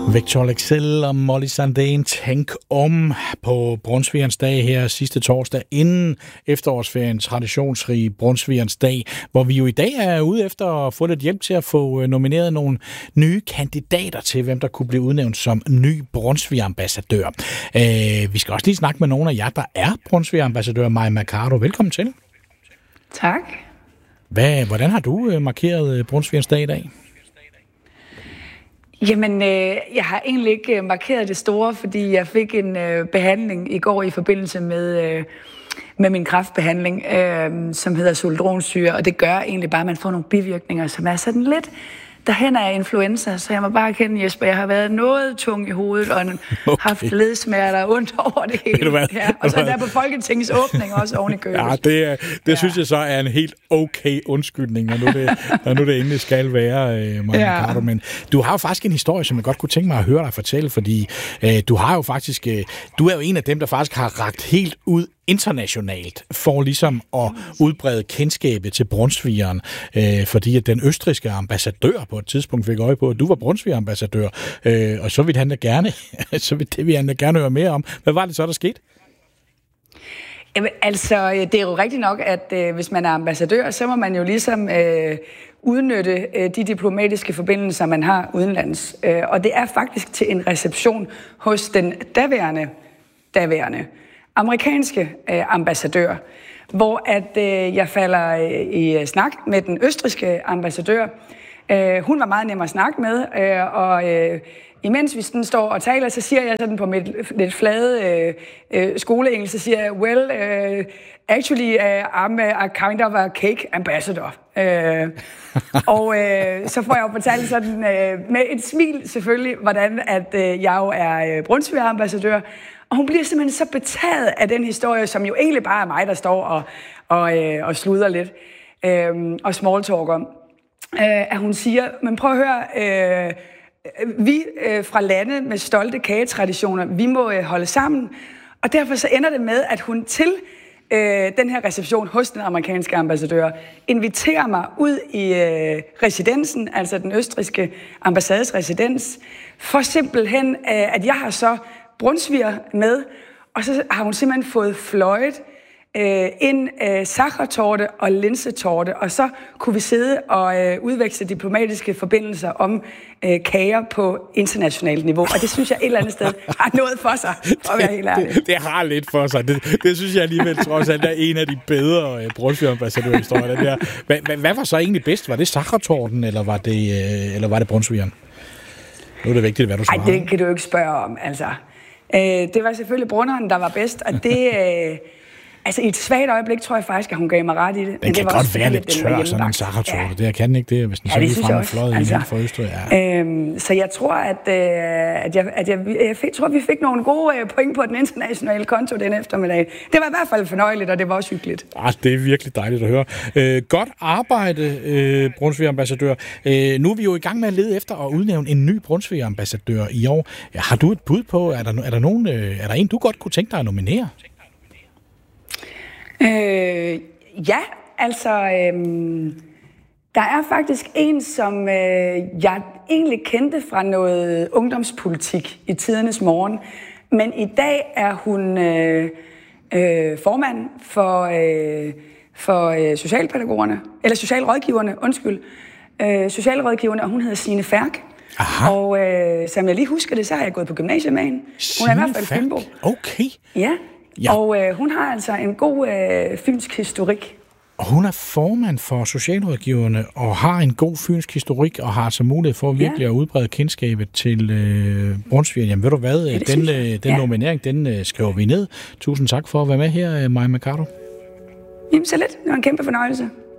Victor Leksell og Molly Sandén, tænk om på Brunsvigernes dag her sidste torsdag, inden efterårsferiens traditionsrige Brunsvigernes dag, hvor vi jo i dag er ude efter at få lidt hjælp til at få nomineret nogle nye kandidater til, hvem der kunne blive udnævnt som ny Brunsviger-ambassadør. Vi skal også lige snakke med nogle af jer, der er Brunsviger-ambassadør. Maja Mercado, velkommen til. Tak. Hvordan har du markeret Brunsvigernes dag i dag? Jamen, jeg har egentlig ikke markeret det store, fordi jeg fik en behandling i går i forbindelse med min kræftbehandling, som hedder zoledronsyre, og det gør egentlig bare, at man får nogle bivirkninger, som er sådan lidt derhen af influenza, så jeg må bare kende, Jesper, jeg har været noget tung i hovedet, og haft ledsmerter ondt over det hele. Ja, og så er der på Folketingets åbning også oven i købet. Ja, det synes jeg så er en helt okay undskyldning, når nu det endelig skal være, Maja Mercado. Men du har jo faktisk en historie, som jeg godt kunne tænke mig at høre dig fortælle, fordi du er jo en af dem, der faktisk har rakt helt ud internationalt for ligesom at udbrede kendskabet til Brunsvigeren, fordi at den østrigske ambassadør på et tidspunkt fik øje på, at du var Brunsviger-ambassadør, og så ville han da gerne høre mere om. Hvad var det så, der skete? Jamen, altså, det er jo rigtigt nok, at hvis man er ambassadør, så må man jo ligesom udnytte de diplomatiske forbindelser, man har udenlands. Og det er faktisk til en reception hos den daværende amerikanske ambassadør, hvor at jeg falder i snak med den østrigske ambassadør. Hun var meget nem at snakke med, og imens vi sådan står og taler, så siger jeg sådan på mit lidt flade skoleengelsk, så siger jeg, well, actually, I'm a kind of a cake ambassador. Og så får jeg jo fortalt sådan, med et smil selvfølgelig, hvordan at jeg jo er Brunsviger-ambassadør. Og hun bliver simpelthen så betaget af den historie, som jo egentlig bare er mig, der står og sluder lidt og smalltalker. At hun siger, men prøv at høre, vi fra lande med stolte kagetraditioner, vi må holde sammen. Og derfor så ender det med, at hun til den her reception hos den amerikanske ambassadør inviterer mig ud i residensen, altså den østrigske ambassades residens, for simpelthen, at jeg har så Brunsviger med, og så har hun simpelthen fået fløjet en sachertorte og linsetorte, og så kunne vi sidde og udveksle diplomatiske forbindelser om kager på internationalt niveau, og det synes jeg et eller andet sted har noget for sig, at være helt ærlig. Det har lidt for sig. Det synes jeg alligevel trods alt er en af de bedre Brunsviger-ambassadørhistorier. Hvad var så egentlig bedst? Var det sachertorten, eller var det Brunsvigeren? Nu er det vigtigt, hvad du svarer. Nej, det kan du jo ikke spørge om, altså. Det var selvfølgelig Brunderen, der var bedst, og det... Altså i et svagt øjeblik tror jeg faktisk, at hun gav mig ret i det. Den kan godt være lidt tør, sådan en sachertorte. Ja. Det kan den ikke det, hvis den så lige frem og fløjet i den for Østrig. Ja. Så jeg tror, jeg tror, vi fik nogle gode point på den internationale konto den eftermiddag. Det var i hvert fald fornøjeligt, og det var også hyggeligt. Det er virkelig dejligt at høre. Godt arbejde, Brunsviger-ambassadør. Nu er vi jo i gang med at lede efter at udnævne en ny Brunsviger-ambassadør i år. Har du et bud på, er der en, du godt kunne tænke dig at nominere? Ja, altså, der er faktisk en, som jeg egentlig kendte fra noget ungdomspolitik i tidernes morgen, men i dag er hun formand for socialrådgiverne, socialrådgiverne, og hun hedder Signe Færk. Aha. Og som jeg lige husker det, så har jeg gået på gymnasiet med hende. Hun er i hvert fald Fynbo. Okay. Ja. Ja. Og hun har altså en god fynsk historik. Og hun er formand for socialrådgiverne og har en god fynsk historik og har altså mulighed for virkelig at udbrede kendskabet til Brunsviger. Jamen ved du hvad, den nominering, den skriver vi ned. Tusind tak for at være med her, Maja Mercado. Jamen så lidt. Det var en kæmpe fornøjelse.